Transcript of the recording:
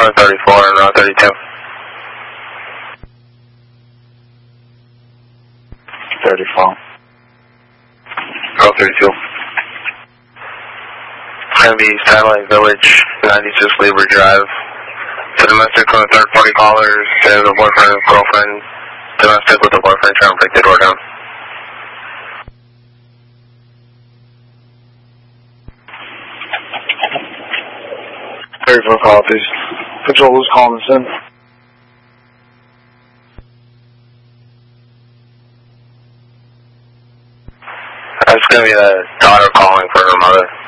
34 and Route 32. 34. Route 32. It's going to be Satellite Village, 96 Labor Drive. To domestic from the third-party callers, and the boyfriend and girlfriend. Domestic with the boyfriend trying to break the door down. 34 copies. Patrol was calling us in. That's going to be the daughter calling for her mother.